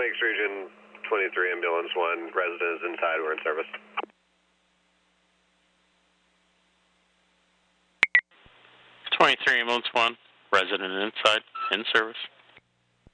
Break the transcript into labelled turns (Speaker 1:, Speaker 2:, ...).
Speaker 1: Lakes Region 23 Ambulance 1, resident is inside, we're in service.
Speaker 2: 23 Ambulance 1, resident inside, in service.